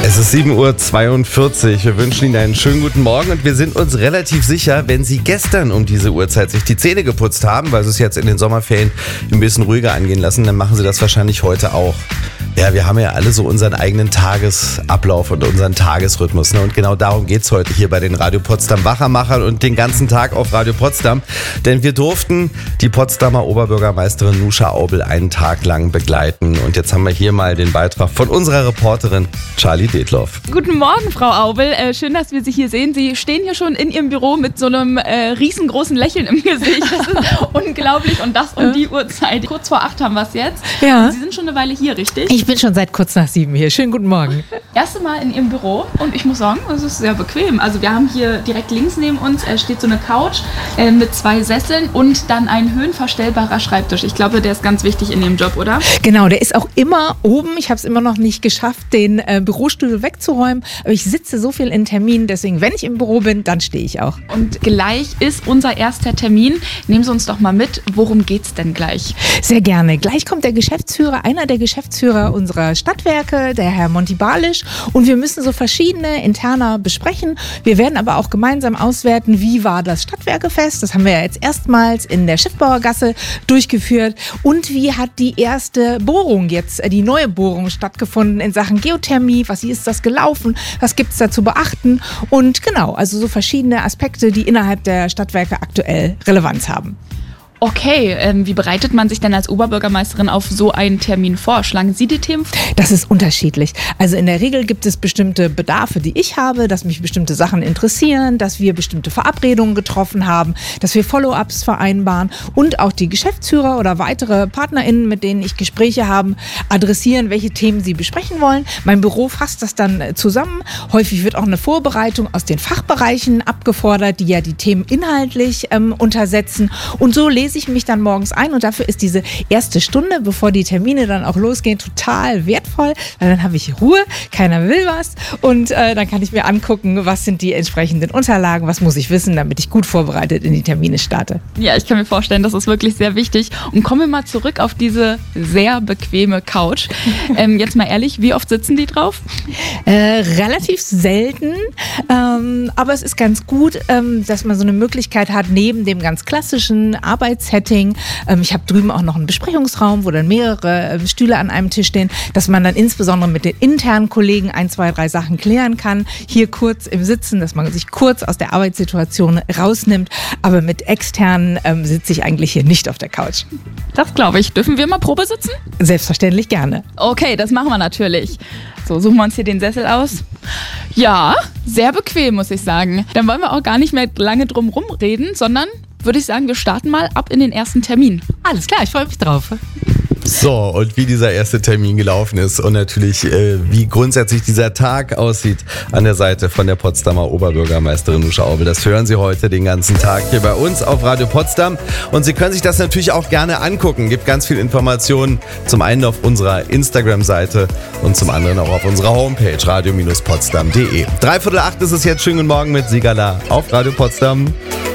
Es ist 7:42 Uhr. Wir wünschen Ihnen einen schönen guten Morgen und wir sind uns relativ sicher, wenn Sie gestern um diese Uhrzeit sich die Zähne geputzt haben, weil Sie es jetzt in den Sommerferien ein bisschen ruhiger angehen lassen, dann machen Sie das wahrscheinlich heute auch. Ja, wir haben ja alle so unseren eigenen Tagesablauf und unseren Tagesrhythmus. Ne? Und genau darum geht's heute hier bei den Radio Potsdam Wachermachern und den ganzen Tag auf Radio Potsdam. Denn wir durften die Potsdamer Oberbürgermeisterin Nuscha Aubel einen Tag lang begleiten. Und jetzt haben wir hier mal den Beitrag von unserer Reporterin Charlie Detloff. Guten Morgen, Frau Aubel. Schön, dass wir Sie hier sehen. Sie stehen hier schon in Ihrem Büro mit so einem riesengroßen Lächeln im Gesicht. Das ist unglaublich. Und das um die Uhrzeit. Kurz vor 8 haben wir es jetzt. Ja. Sie sind schon eine Weile hier, richtig? Ich bin schon seit kurz nach 7 hier. Schönen guten Morgen. Erste Mal in Ihrem Büro und ich muss sagen, es ist sehr bequem. Also wir haben hier direkt links neben uns steht so eine Couch mit 2 Sesseln und dann ein höhenverstellbarer Schreibtisch. Ich glaube, der ist ganz wichtig in Ihrem Job, oder? Genau, der ist auch immer oben. Ich habe es immer noch nicht geschafft, den Bürostuhl wegzuräumen. Aber ich sitze so viel in Terminen, deswegen, wenn ich im Büro bin, dann stehe ich auch. Und gleich ist unser erster Termin. Nehmen Sie uns doch mal mit. Worum geht's denn gleich? Sehr gerne. Gleich kommt der Geschäftsführer, einer der Geschäftsführer unserer Stadtwerke, der Herr Monty Balisch. Und wir müssen so verschiedene interner besprechen. Wir werden aber auch gemeinsam auswerten, wie war das Stadtwerkefest. Das haben wir ja jetzt erstmals in der Schiffbauergasse durchgeführt. Und wie hat die erste Bohrung jetzt, die neue Bohrung stattgefunden in Sachen Geothermie? Wie ist das gelaufen? Was gibt es da zu beachten? Und genau, also so verschiedene Aspekte, die innerhalb der Stadtwerke aktuell Relevanz haben. Okay, wie bereitet man sich denn als Oberbürgermeisterin auf so einen Termin vor? Schlagen Sie die Themen vor? Das ist unterschiedlich. Also in der Regel gibt es bestimmte Bedarfe, die ich habe, dass mich bestimmte Sachen interessieren, dass wir bestimmte Verabredungen getroffen haben, dass wir Follow-ups vereinbaren und auch die Geschäftsführer oder weitere PartnerInnen, mit denen ich Gespräche habe, adressieren, welche Themen sie besprechen wollen. Mein Büro fasst das dann zusammen. Häufig wird auch eine Vorbereitung aus den Fachbereichen abgefordert, die ja die Themen inhaltlich untersetzen. Und so lese ich mich dann morgens ein und dafür ist diese erste Stunde, bevor die Termine dann auch losgehen, total wertvoll, weil dann habe ich Ruhe, keiner will was und dann kann ich mir angucken, was sind die entsprechenden Unterlagen, was muss ich wissen, damit ich gut vorbereitet in die Termine starte. Ja, ich kann mir vorstellen, das ist wirklich sehr wichtig. Und kommen wir mal zurück auf diese sehr bequeme Couch. Jetzt mal ehrlich, wie oft sitzen die drauf? Relativ selten, aber es ist ganz gut, dass man so eine Möglichkeit hat, neben dem ganz klassischen Arbeitssetting. Ich habe drüben auch noch einen Besprechungsraum, wo dann mehrere Stühle an einem Tisch stehen, dass man dann insbesondere mit den internen Kollegen 1, 2, 3 Sachen klären kann. Hier kurz im Sitzen, dass man sich kurz aus der Arbeitssituation rausnimmt. Aber mit externen sitze ich eigentlich hier nicht auf der Couch. Das glaube ich. Dürfen wir mal Probe sitzen? Selbstverständlich gerne. Okay, das machen wir natürlich. So, suchen wir uns hier den Sessel aus. Ja, sehr bequem, muss ich sagen. Dann wollen wir auch gar nicht mehr lange drum rumreden, sondern würde ich sagen, wir starten mal ab in den ersten Termin. Alles klar, ich freue mich drauf. So, und wie dieser erste Termin gelaufen ist und natürlich, wie grundsätzlich dieser Tag aussieht an der Seite von der Potsdamer Oberbürgermeisterin Nuscha Aubel. Das hören Sie heute den ganzen Tag hier bei uns auf Radio Potsdam. Und Sie können sich das natürlich auch gerne angucken. Gibt ganz viel Informationen, zum einen auf unserer Instagram-Seite und zum anderen auch auf unserer Homepage radio-potsdam.de. 7:45 ist es jetzt. Schönen guten Morgen mit Sigala auf Radio Potsdam.